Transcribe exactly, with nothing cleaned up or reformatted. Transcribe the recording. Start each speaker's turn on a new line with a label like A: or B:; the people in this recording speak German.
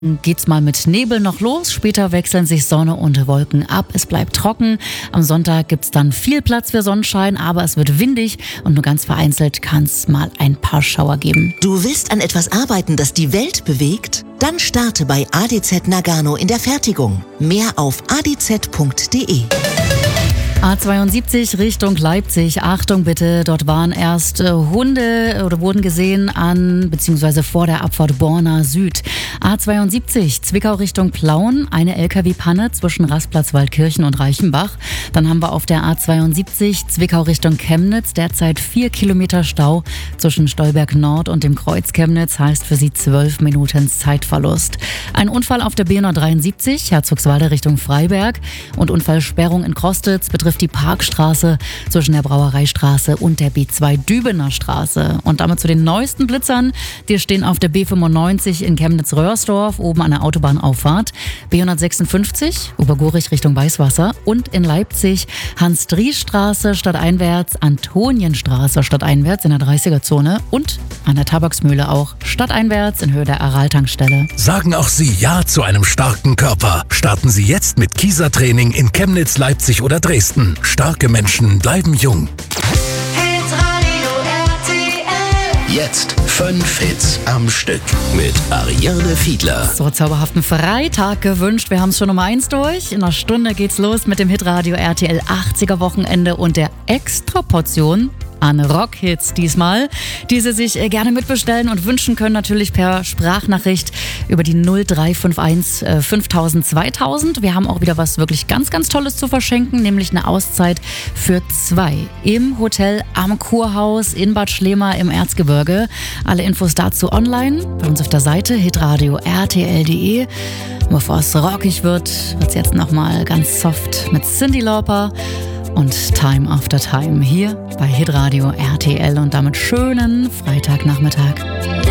A: Geht's mal mit Nebel noch los, später wechseln sich Sonne und Wolken ab, es bleibt trocken. Am Sonntag gibt's dann viel Platz für Sonnenschein, aber es wird windig und nur ganz vereinzelt kann's mal ein paar Schauer geben.
B: Du willst an etwas arbeiten, das die Welt bewegt? Dann starte bei A D Z Nagano in der Fertigung. Mehr auf a d z punkt d e.
A: A zweiundsiebzig Richtung Leipzig. Achtung bitte, dort waren erst äh, Hunde oder wurden gesehen an beziehungsweise vor der Abfahrt Borna Süd. A zweiundsiebzig Zwickau Richtung Plauen, eine L K W-Panne zwischen Rastplatz Waldkirchen und Reichenbach. Dann haben wir auf der A zweiundsiebzig Zwickau Richtung Chemnitz derzeit vier Kilometer Stau zwischen Stolberg Nord und dem Kreuz Chemnitz, heißt für Sie zwölf Minuten Zeitverlust. Ein Unfall auf der B hundertdreiundsiebzig Herzogswalde Richtung Freiberg und Unfallsperrung in Krostitz betrifft die Parkstraße zwischen der Brauereistraße und der B zwei Dübener Straße. Und damit zu den neuesten Blitzern. Die stehen auf der B fünfundneunzig in Chemnitz-Röhrsdorf, oben an der Autobahnauffahrt. B hundertsechsundfünfzig, Obergorich Richtung Weißwasser. Und in Leipzig Hans-Dries-Straße stadteinwärts, Antonienstraße stadteinwärts in der dreißiger-Zone. Und an der Tabaksmühle auch stadteinwärts in Höhe der Aral-Tankstelle.
C: Sagen auch Sie Ja zu einem starken Körper. Starten Sie jetzt mit Kieser-Training in Chemnitz, Leipzig oder Dresden. Starke Menschen bleiben jung.
D: Hitradio R T L.
C: Jetzt fünf Hits am Stück mit Ariane Fiedler.
A: So, zauberhaften Freitag gewünscht. Wir haben es schon um eins durch. In einer Stunde geht's los mit dem Hitradio R T L achtziger Wochenende und der Extraportion an Rockhits diesmal, die Sie sich gerne mitbestellen und wünschen können, natürlich per Sprachnachricht über die null drei fünf eins fünftausend zweitausend. Wir haben auch wieder was wirklich ganz, ganz Tolles zu verschenken, nämlich eine Auszeit für zwei im Hotel am Kurhaus in Bad Schlema im Erzgebirge. Alle Infos dazu online bei uns auf der Seite hitradio r t l punkt d e. Bevor es rockig wird, wird es jetzt nochmal ganz soft mit Cyndi Lauper und Time After Time hier bei Hitradio R T L und damit schönen Freitagnachmittag.